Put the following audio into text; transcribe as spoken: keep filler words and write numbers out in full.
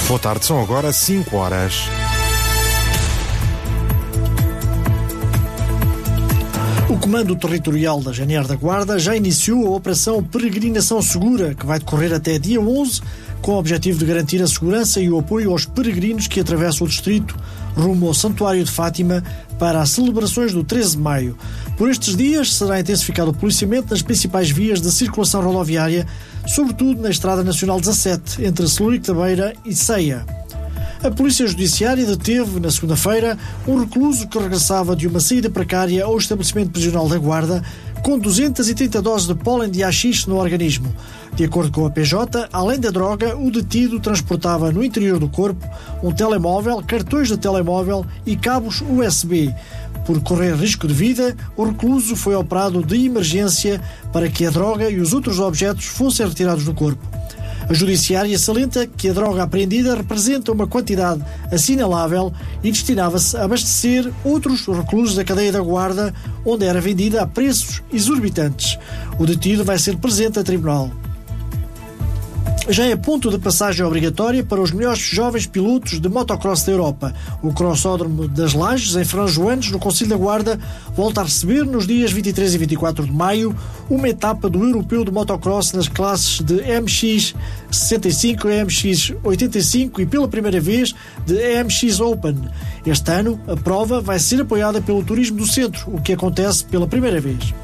Boa tarde, são agora cinco horas. O Comando Territorial da G N R da Guarda já iniciou a Operação Peregrinação Segura, que vai decorrer até dia onze, com o objetivo de garantir a segurança e o apoio aos peregrinos que atravessam o distrito rumo ao Santuário de Fátima para as celebrações do treze de maio. Por estes dias será intensificado o policiamento nas principais vias de circulação rodoviária, sobretudo na Estrada Nacional dezassete, entre Celurico da Beira e Ceia. A Polícia Judiciária deteve, na segunda-feira, um recluso que regressava de uma saída precária ao estabelecimento prisional da Guarda com duzentas e trinta doses de pólen de haxixe no organismo. De acordo com a P J, além da droga, o detido transportava no interior do corpo um telemóvel, cartões de telemóvel e cabos U S B. Por correr risco de vida, o recluso foi operado de emergência para que a droga e os outros objetos fossem retirados do corpo. A Judiciária salienta que a droga apreendida representa uma quantidade assinalável e destinava-se a abastecer outros reclusos da cadeia da Guarda, onde era vendida a preços exorbitantes. O detido vai ser presente a tribunal. Já é ponto de passagem obrigatória para os melhores jovens pilotos de motocross da Europa. O Crossódromo das Lajes, em Franjoanes, no Concelho da Guarda, volta a receber nos dias vinte e três e vinte e quatro de maio uma etapa do Europeu de Motocross nas classes de M X sessenta e cinco, M X oitenta e cinco e pela primeira vez de M X Open. Este ano, a prova vai ser apoiada pelo Turismo do Centro, o que acontece pela primeira vez.